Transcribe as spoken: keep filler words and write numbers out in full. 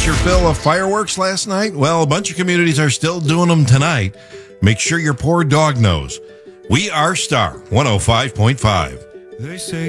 get your fill of fireworks last night? Well, a bunch of communities are still doing them tonight. Make sure your poor dog knows. We are Star one oh five point five. They say